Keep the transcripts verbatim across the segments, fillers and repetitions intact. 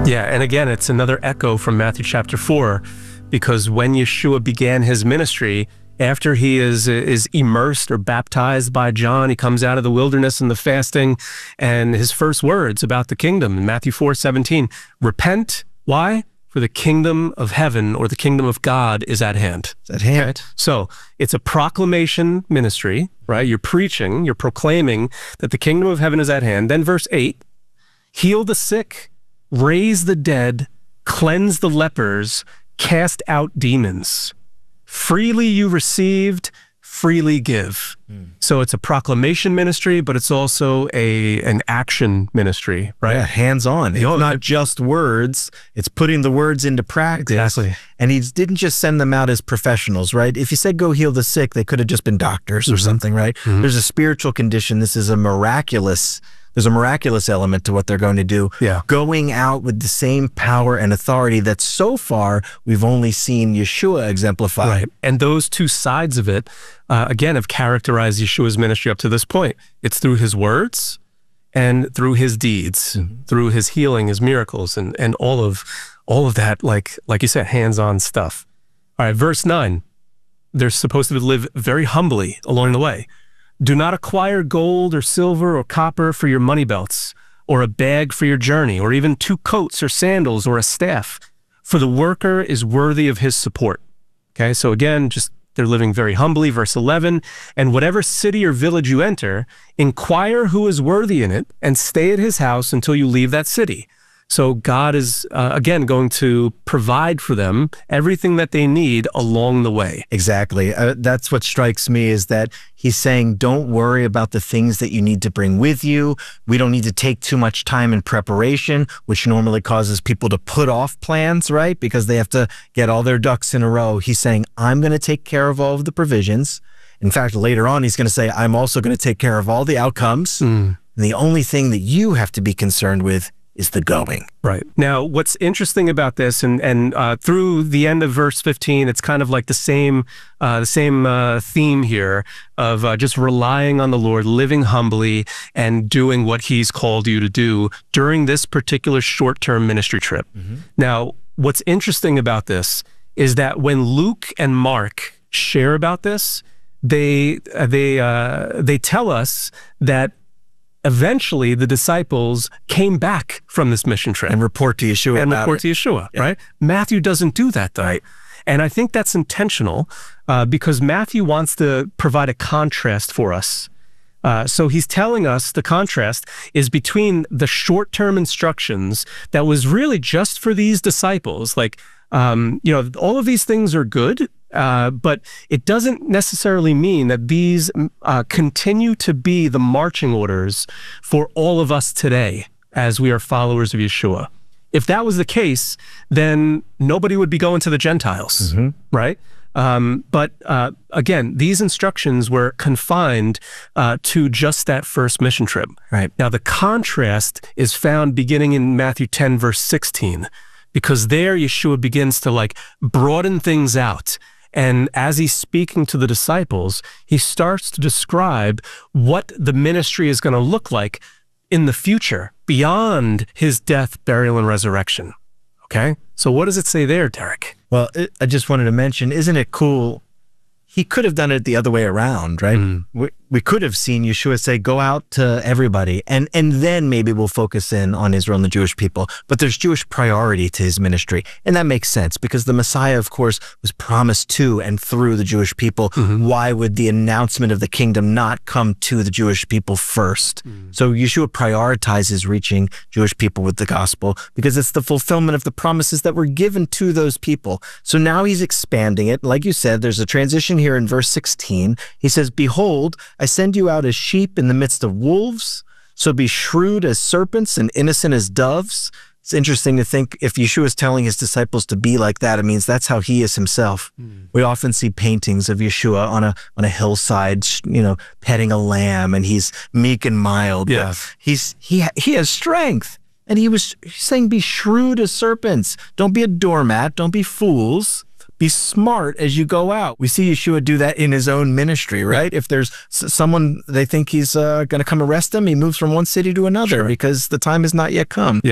Yeah, and again, it's another echo from Matthew chapter four, because when Yeshua began his ministry, after he is is immersed or baptized by John, he comes out of the wilderness and the fasting, and his first words about the kingdom in Matthew four seventeen, repent. Why? For the kingdom of heaven, or the kingdom of God, is at hand. It's at hand. Okay? So it's a proclamation ministry, right? You're preaching, you're proclaiming that the kingdom of heaven is at hand. Then verse eight, heal the sick, raise the dead, cleanse the lepers, cast out demons. Freely you received, freely give. Mm. So it's a proclamation ministry, but it's also a an action ministry, right? Yeah, hands-on. It's not just words. It's putting the words into practice. Exactly. And he didn't just send them out as professionals, right? If he said go heal the sick, they could have just been doctors or mm-hmm. something, right? Mm-hmm. There's a spiritual condition. This is a miraculous There's a miraculous element to what they're going to do. Yeah. Going out with the same power and authority that so far we've only seen Yeshua exemplify. Right. And those two sides of it, uh, again, have characterized Yeshua's ministry up to this point. It's through his words and through his deeds, mm-hmm. through his healing, his miracles, and and all of all of that, like like you said, hands-on stuff. All right, verse nine. They're supposed to live very humbly along the way. Do not acquire gold or silver or copper for your money belts, or a bag for your journey, or even two coats or sandals or a staff, for the worker is worthy of his support. Okay, so again, just they're living very humbly. Verse eleven, and whatever city or village you enter, inquire who is worthy in it, and stay at his house until you leave that city. So God is, uh, again, going to provide for them everything that they need along the way. Exactly. Uh, that's what strikes me, is that he's saying, don't worry about the things that you need to bring with you. We don't need to take too much time in preparation, which normally causes people to put off plans, right? Because they have to get all their ducks in a row. He's saying, I'm going to take care of all of the provisions. In fact, later on, he's going to say, I'm also going to take care of all the outcomes. Mm. And the only thing that you have to be concerned with is the going. Right. Now, what's interesting about this, and and uh, through the end of verse fifteen, it's kind of like the same uh, the same uh, theme here of uh, just relying on the Lord, living humbly, and doing what he's called you to do during this particular short-term ministry trip. Mm-hmm. Now, what's interesting about this is that when Luke and Mark share about this, they they uh, they tell us that eventually the disciples came back from this mission trip. And report to Yeshua And about report it. to Yeshua, Yeah. right? Matthew doesn't do that, though. Right. And I think that's intentional uh, because Matthew wants to provide a contrast for us. Uh, so he's telling us the contrast is between the short-term instructions that was really just for these disciples. Like, um, you know, all of these things are good, uh, but it doesn't necessarily mean that these uh, continue to be the marching orders for all of us today as we are followers of Yeshua. If that was the case, then nobody would be going to the Gentiles, mm-hmm. right? Um, but uh, again, these instructions were confined uh, to just that first mission trip. Right. Now, the contrast is found beginning in Matthew ten, verse sixteen, because there Yeshua begins to like broaden things out. And as he's speaking to the disciples, he starts to describe what the ministry is going to look like in the future, beyond his death, burial, and resurrection. Okay? So what does it say there, Derek? Well, it, I just wanted to mention, isn't it cool? He could have done it the other way around, right? Mm. We, we could have seen Yeshua say, go out to everybody, and, and then maybe we'll focus in on Israel and the Jewish people. But there's Jewish priority to his ministry. And that makes sense because the Messiah, of course, was promised to and through the Jewish people. Mm-hmm. Why would the announcement of the kingdom not come to the Jewish people first? Mm. So Yeshua prioritizes reaching Jewish people with the gospel because it's the fulfillment of the promises that were given to those people. So now he's expanding it. Like you said, there's a transition here in verse sixteen. He says, behold, I send you out as sheep in the midst of wolves, so be shrewd as serpents and innocent as doves. It's interesting to think if Yeshua is telling his disciples to be like that, it means that's how he is himself. Mm. We often see paintings of Yeshua on a on a hillside, you know, petting a lamb, and he's meek and mild. Yeah. He's he he has strength. And he was saying, be shrewd as serpents. Don't be a doormat. Don't be fools. Be smart as you go out. We see Yeshua do that in his own ministry, right? If there's someone they think he's uh, going to come arrest him, he moves from one city to another sure. because the time has not yet come. Yeah.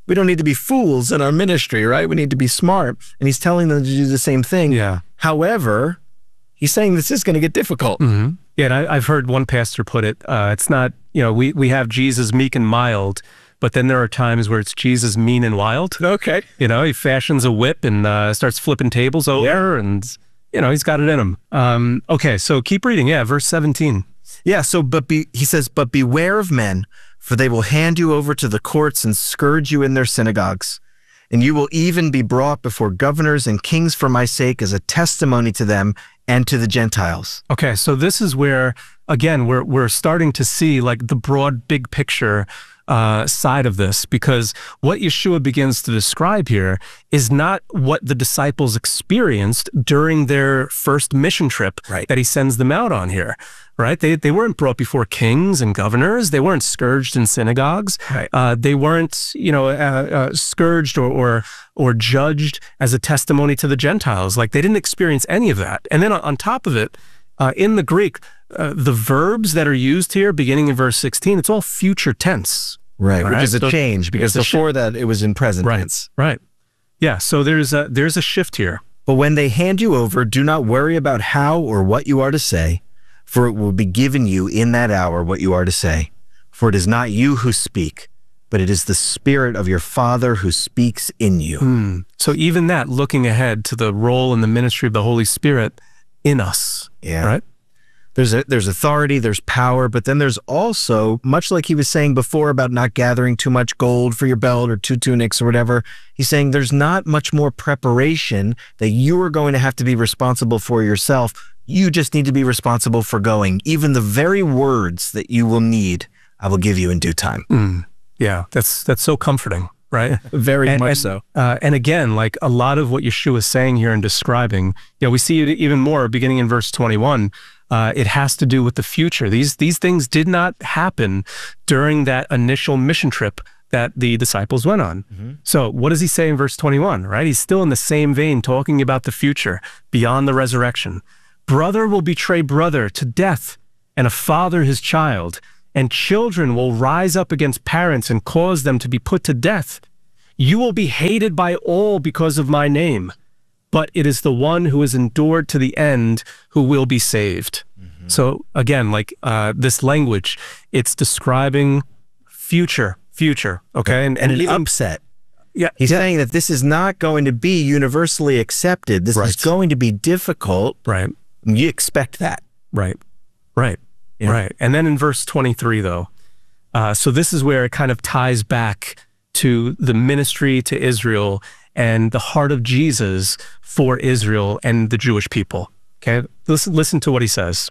We don't need to be fools in our ministry, right? We need to be smart. And he's telling them to do the same thing. Yeah. However, he's saying this is going to get difficult. Mm-hmm. Yeah, and I, I've heard one pastor put it, uh, it's not, you know, we, we have Jesus meek and mild, but then there are times where it's Jesus mean and wild. Okay. You know, he fashions a whip and uh, starts flipping tables over, yeah. and, you know, he's got it in him. Um, okay, so keep reading. Yeah, verse seventeen. Yeah, so, but be, he says, but beware of men, for they will hand you over to the courts and scourge you in their synagogues. And you will even be brought before governors and kings for my sake as a testimony to them and to the Gentiles. Okay, so this is where, again, we're, we're starting to see like the broad, big picture uh, side of this, because what Yeshua begins to describe here is not what the disciples experienced during their first mission trip right. that he sends them out on here. Right? They, they weren't brought before kings and governors. They weren't scourged in synagogues. Right. Uh, they weren't, you know, uh, uh, scourged or, or or judged as a testimony to the Gentiles. Like, they didn't experience any of that. And then on, on top of it, uh, in the Greek, uh, the verbs that are used here, beginning in verse sixteen, it's all future tense. Right, which right? is a so change, because before that it was in present right. tense. Right. Yeah, so there's a, there's a shift here. But when they hand you over, do not worry about how or what you are to say, for it will be given you in that hour what you are to say. For it is not you who speak, but it is the Spirit of your Father who speaks in you. Hmm. So even that, looking ahead to the role and the ministry of the Holy Spirit in us. Yeah. Right? There's a, there's authority, there's power, but then there's also, much like he was saying before about not gathering too much gold for your belt or two tunics or whatever, he's saying there's not much more preparation that you are going to have to be responsible for yourself. You just need to be responsible for going. Even the very words that you will need, I will give you in due time. Mm. Yeah, that's that's so comforting, right? Very and, much and, so. Uh, and again, like a lot of what Yeshua is saying here and describing, you know, we see it even more beginning in verse twenty-one. Uh, it has to do with the future. These these things did not happen during that initial mission trip that the disciples went on. Mm-hmm. So what does he say in verse twenty-one, right? He's still in the same vein, talking about the future beyond the resurrection. Brother will betray brother to death, and a father his child, and children will rise up against parents and cause them to be put to death. You will be hated by all because of my name, but it is the one who has endured to the end who will be saved. Mm-hmm. So again, like uh, this language, it's describing future, future, okay? And, and, and an even, upset. Yeah, He's yeah. saying that this is not going to be universally accepted. This right. is going to be difficult. Right. You expect that. Right, right, yeah. right. And then in verse twenty-three, though, uh, so this is where it kind of ties back to the ministry to Israel and the heart of Jesus for Israel and the Jewish people. Okay, listen, listen to what he says.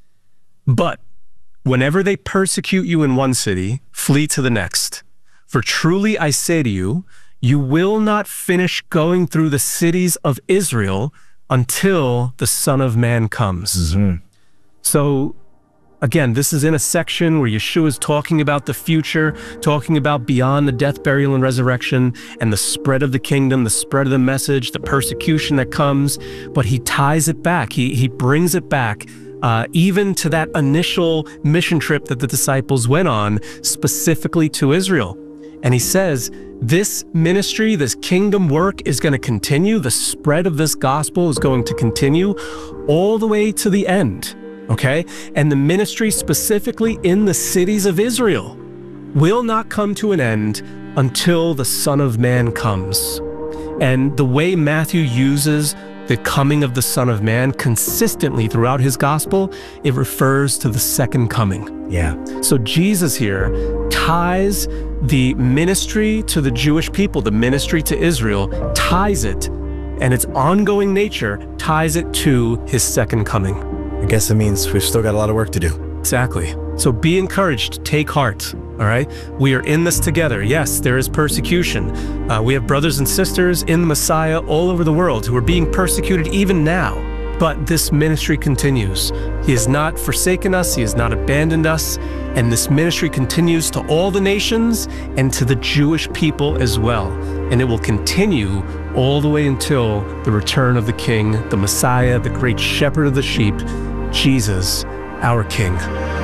But whenever they persecute you in one city, flee to the next. For truly I say to you, you will not finish going through the cities of Israel until the Son of Man comes. Mm-hmm. So again, this is in a section where Yeshua is talking about the future, talking about beyond the death, burial, and resurrection, and the spread of the kingdom, the spread of the message, the persecution that comes. But he ties it back. He, he brings it back uh, even to that initial mission trip that the disciples went on, specifically to Israel. And he says, this ministry, this kingdom work is going to continue. The spread of this gospel is going to continue all the way to the end, okay? And the ministry specifically in the cities of Israel will not come to an end until the Son of Man comes. And the way Matthew uses the coming of the Son of Man consistently throughout his gospel, it refers to the second coming. Yeah. So Jesus here ties the ministry to the Jewish people, the ministry to Israel, ties it, and its ongoing nature ties it to his second coming. I guess it means we've still got a lot of work to do. Exactly. So be encouraged, take heart, all right? We are in this together. Yes, there is persecution. Uh, we have brothers and sisters in the Messiah all over the world who are being persecuted even now. But this ministry continues. He has not forsaken us. He has not abandoned us. And this ministry continues to all the nations and to the Jewish people as well. And it will continue all the way until the return of the King, the Messiah, the great shepherd of the sheep, Jesus, our King.